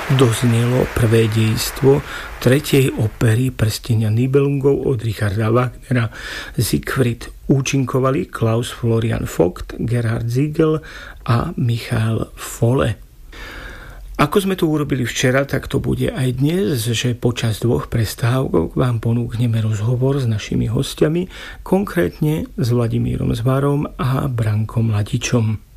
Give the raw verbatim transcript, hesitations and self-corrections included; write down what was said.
doznelo prvé dejstvo tretej opery Prstenia Nibelungov od Richarda Wagnera Siegfried. Účinkovali Klaus Florian Vogt, Gerhard Ziegel a Michael Folle. Ako sme to urobili včera, tak to bude aj dnes, že počas dvoch prestávok vám ponúkneme rozhovor s našimi hostiami, konkrétne s Vladimírom Zvarom a Brankom Ladičom.